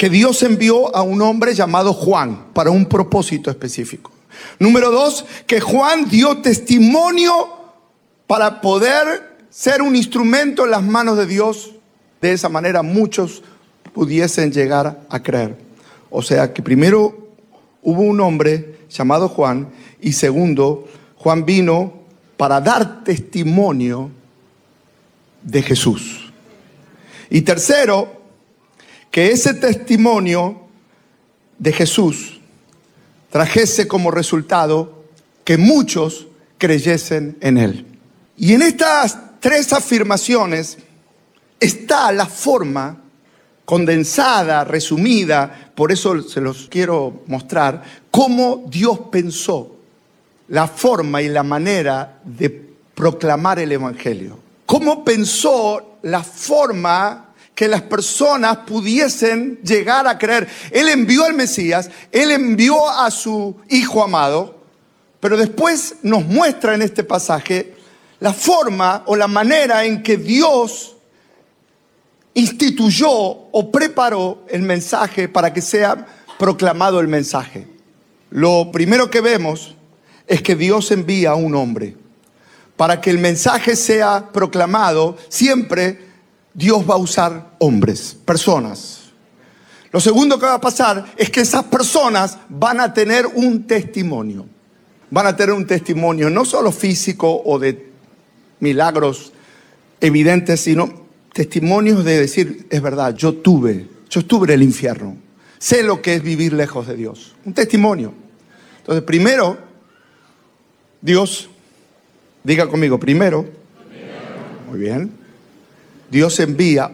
que Dios envió a un hombre llamado Juan para un propósito específico. Número 2, que Juan dio testimonio para poder ser un instrumento en las manos de Dios. De esa manera muchos pudiesen llegar a creer. O sea que primero hubo un hombre llamado Juan y segundo, Juan vino para dar testimonio de Jesús. Y tercero, que ese testimonio de Jesús trajese como resultado que muchos creyesen en él. Y en estas tres afirmaciones está la forma condensada, resumida, por eso se los quiero mostrar, cómo Dios pensó la forma y la manera de proclamar el Evangelio. Cómo pensó la forma que las personas pudiesen llegar a creer. Él envió al Mesías, Él envió a su Hijo amado, pero después nos muestra en este pasaje la forma o la manera en que Dios instituyó o preparó el mensaje para que sea proclamado el mensaje. Lo primero que vemos es que Dios envía a un hombre. Para que el mensaje sea proclamado, siempre Dios va a usar hombres, personas. Lo segundo que va a pasar es que esas personas van a tener un testimonio. Van a tener un testimonio no solo físico o de milagros evidentes, sino testimonios de decir, es verdad, yo estuve en el infierno. Sé lo que es vivir lejos de Dios. Un testimonio. Entonces, primero, Dios, diga conmigo, primero. Muy bien. Dios envía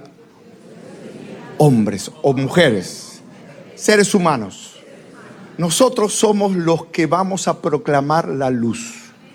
hombres o mujeres, seres humanos. Nosotros somos los que vamos a proclamar la luz.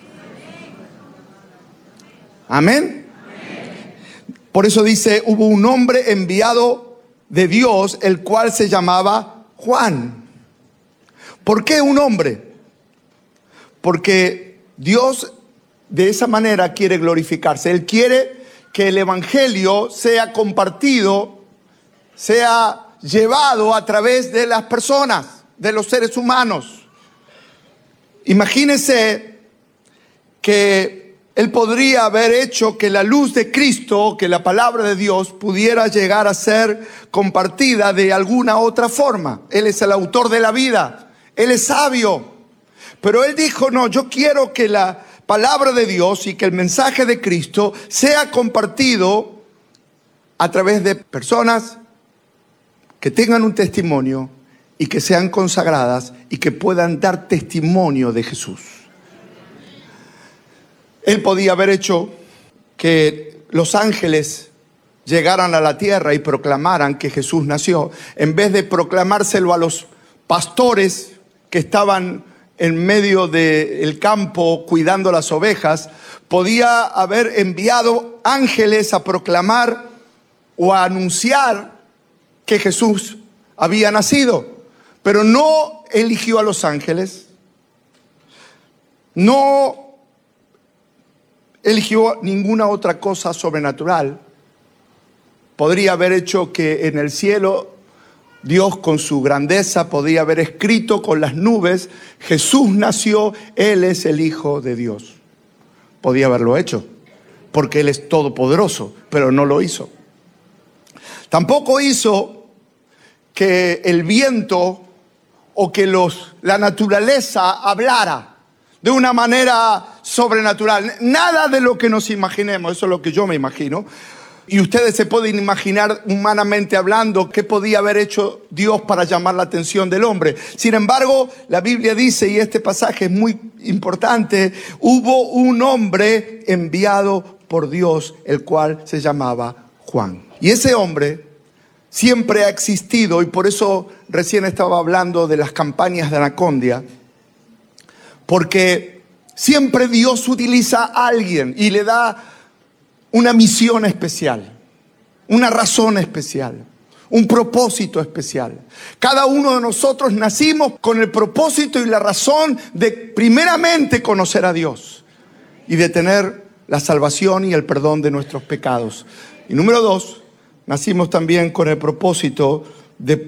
Amén. Por eso dice, hubo un hombre enviado de Dios, el cual se llamaba Juan. ¿Por qué un hombre? Porque Dios de esa manera quiere glorificarse. Él quiere que el Evangelio sea compartido, sea llevado a través de las personas, de los seres humanos. Imagínense que Él podría haber hecho que la luz de Cristo, que la palabra de Dios, pudiera llegar a ser compartida de alguna otra forma. Él es el autor de la vida. Él es sabio. Pero Él dijo, no, yo quiero que la palabra de Dios y que el mensaje de Cristo sea compartido a través de personas que tengan un testimonio y que sean consagradas y que puedan dar testimonio de Jesús. Él podía haber hecho que los ángeles llegaran a la tierra y proclamaran que Jesús nació, en vez de proclamárselo a los pastores que estaban en medio del campo cuidando las ovejas. Podía haber enviado ángeles a proclamar o a anunciar que Jesús había nacido, pero no eligió a los ángeles, no eligió ninguna otra cosa sobrenatural. Podría haber hecho que en el cielo Dios con su grandeza podía haber escrito con las nubes, Jesús nació, Él es el Hijo de Dios. Podía haberlo hecho, porque Él es todopoderoso, pero no lo hizo. Tampoco hizo que el viento o que la naturaleza hablara de una manera sobrenatural. Nada de lo que nos imaginemos, eso es lo que yo me imagino. Y ustedes se pueden imaginar humanamente hablando qué podía haber hecho Dios para llamar la atención del hombre. Sin embargo, la Biblia dice, y este pasaje es muy importante, hubo un hombre enviado por Dios, el cual se llamaba Juan. Y ese hombre siempre ha existido, y por eso recién estaba hablando de las campañas de Anacondia, porque siempre Dios utiliza a alguien y le da una misión especial, una razón especial, un propósito especial. Cada uno de nosotros nacimos con el propósito y la razón de primeramente conocer a Dios y de tener la salvación y el perdón de nuestros pecados. Y número 2, nacimos también con el propósito de